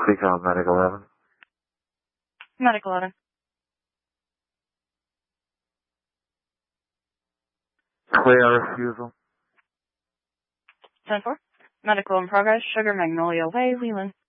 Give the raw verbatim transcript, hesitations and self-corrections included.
Speak on Medic eleven. Medic eleven. Clear refusal. ten four. Medical in progress, Sugar Magnolia Way, Leland.